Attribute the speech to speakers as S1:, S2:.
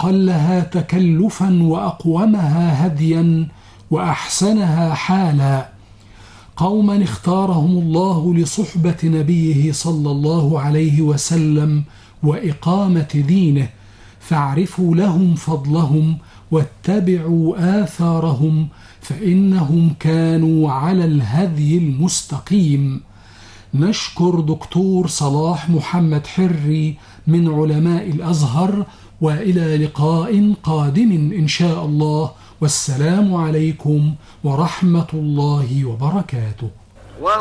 S1: أقلها تكلفا وأقومها هديا وأحسنها حالا، قوما اختارهم الله لصحبة نبيه صلى الله عليه وسلم وإقامة دينه، فاعرفوا لهم فضلهم واتبعوا آثارهم، فإنهم كانوا على الهدي المستقيم. نشكر دكتور صلاح محمد حري من علماء الأزهر، وإلى لقاء قادم إن شاء الله، والسلام عليكم ورحمة الله وبركاته.